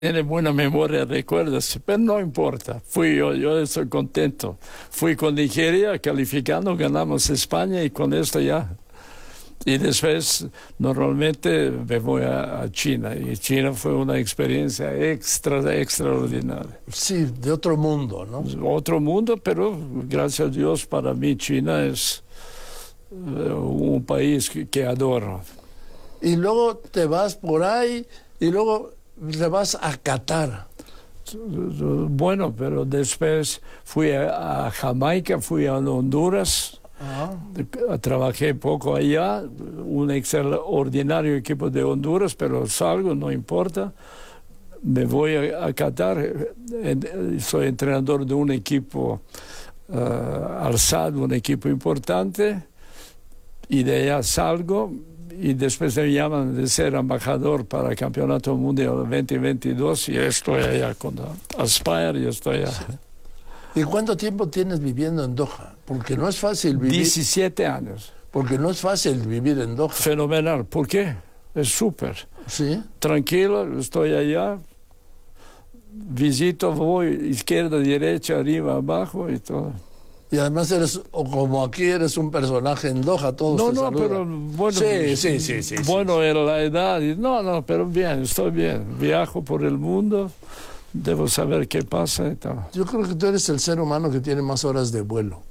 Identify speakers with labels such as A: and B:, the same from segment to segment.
A: tiene buena memoria, recuerdas, pero no importa. Yo estoy contento. Fui con Nigeria, calificando, ganamos España y con esto ya. Y después, normalmente me voy a China. Y China fue una experiencia extraordinaria.
B: Sí, de otro mundo, ¿no?
A: Otro mundo, pero gracias a Dios, para mí China es un país que adoro.
B: Y luego te vas por ahí y luego te vas a Qatar.
A: Bueno, pero después fui a Jamaica, fui a Honduras. Trabajé poco allá, un extraordinario equipo de Honduras, pero salgo, no importa. Me voy a Qatar, soy entrenador de un equipo Al-Sadd, un equipo importante, y de allá salgo y después me llaman de ser embajador para el Campeonato Mundial 2022 y estoy allá con Aspire y estoy allá.
B: ¿Y cuánto tiempo tienes viviendo en Doha? Porque no es fácil vivir.
A: 17 años.
B: Porque no es fácil vivir en Doha.
A: Fenomenal. ¿Por qué? Es súper.
B: ¿Sí?
A: Tranquilo, estoy allá. Visito, voy izquierda, derecha, arriba, abajo y todo.
B: Y además o como aquí eres un personaje en Doha, todos te saludan.
A: Pero bueno.
B: Sí.
A: Bueno, era la edad. Pero bien, estoy bien. Viajo por el mundo. Debo saber qué pasa y tal.
B: Yo creo que tú eres el ser humano que tiene más horas de vuelo.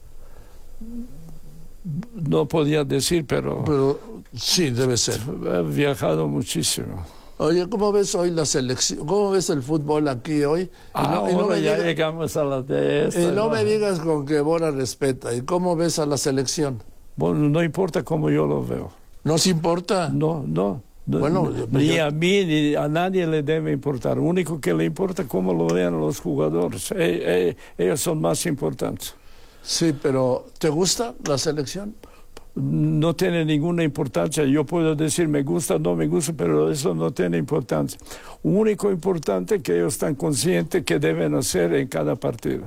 A: No podía decir, pero
B: sí, debe ser.
A: He viajado muchísimo.
B: Oye, ¿cómo ves hoy la selección? ¿Cómo ves el fútbol aquí hoy?
A: Llegamos a la de esta.
B: Y no me digas con que Bora respeta. ¿Y cómo ves a la selección?
A: Bueno, no importa cómo yo lo veo.
B: ¿No se importa?
A: No.
B: Bueno,
A: ni a mí ni a nadie le debe importar. Lo único que le importa es cómo lo vean los jugadores. Ellos son más importantes.
B: Sí, pero ¿te gusta la selección?
A: No tiene ninguna importancia. Yo puedo decir me gusta o no me gusta, pero eso no tiene importancia. Lo único importante es que ellos están conscientes que deben hacer en cada partido.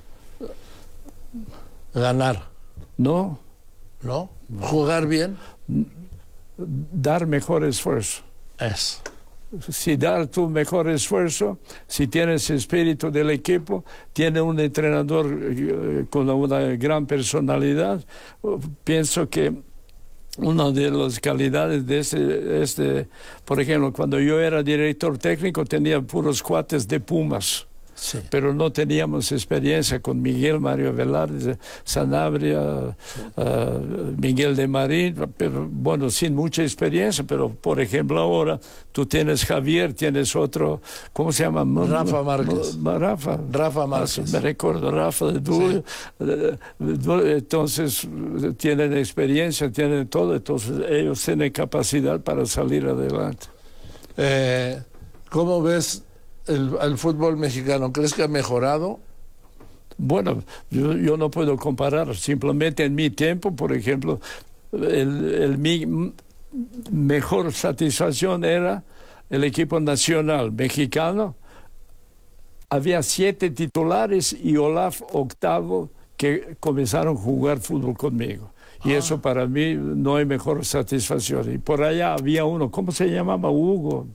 B: Ganar.
A: ¿No?
B: ¿Jugar bien?
A: Dar mejor esfuerzo.
B: Eso.
A: Si dar tu mejor esfuerzo, si tienes espíritu del equipo, tienes un entrenador con una gran personalidad, pienso que una de las calidades de por ejemplo, cuando yo era director técnico tenía puros cuates de Pumas. Sí. Pero no teníamos experiencia con Miguel, Mario Velarde, Sanabria, Miguel de Marín, pero bueno, sin mucha experiencia, pero por ejemplo ahora tú tienes Javier, tienes otro, ¿cómo se llama?
B: Rafa Márquez. Rafa Márquez.
A: Me recuerdo, Rafa de Dulio. Sí. Entonces tienen experiencia, tienen todo, entonces ellos tienen capacidad para salir adelante.
B: ¿Cómo ves el fútbol mexicano? ¿Crees que ha mejorado?
A: Bueno, yo no puedo comparar. Simplemente en mi tiempo, por ejemplo, mi mejor satisfacción era el equipo nacional mexicano. Había 7 titulares y Olaf octavo que comenzaron a jugar fútbol conmigo. Y eso para mí no hay mejor satisfacción. Y por allá había uno, ¿cómo se llamaba? Hugo.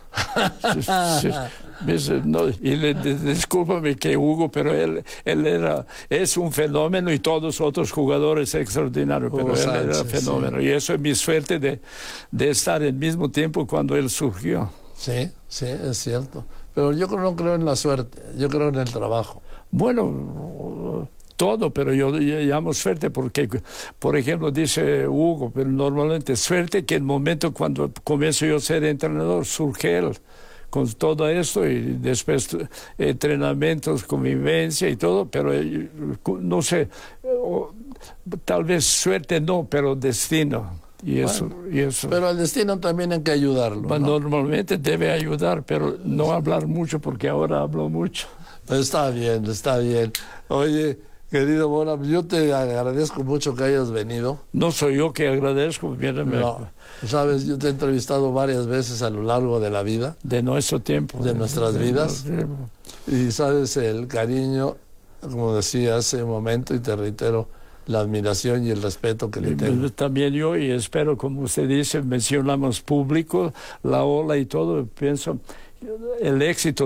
A: Discúlpame que Hugo, pero él es un fenómeno y todos los otros jugadores extraordinarios, pero él era fenómeno. Sí. Y eso es mi suerte de estar al mismo tiempo cuando él surgió.
B: Sí, es cierto. Pero yo no creo en la suerte, yo creo en el trabajo.
A: Bueno, todo, pero yo llamo suerte porque, por ejemplo, dice Hugo, pero normalmente suerte que el momento cuando comienzo yo a ser entrenador surge él con todo esto y después entrenamientos, convivencia y todo, pero no sé, tal vez suerte no, pero destino. Y eso.
B: Pero al destino también hay que ayudarlo, ¿no?
A: Normalmente debe ayudar, pero no hablar mucho porque ahora hablo mucho.
B: Está bien. Oye, querido Bora, yo te agradezco mucho que hayas venido.
A: No soy yo que agradezco,
B: no, sabes, yo te he entrevistado varias veces a lo largo de la vida.
A: De nuestro tiempo.
B: De nuestras vidas. Y sabes el cariño, como decía hace un momento, y te reitero, la admiración y el respeto que le tengo.
A: También yo, y espero, como usted dice, mencionamos público, la ola y todo, pienso el éxito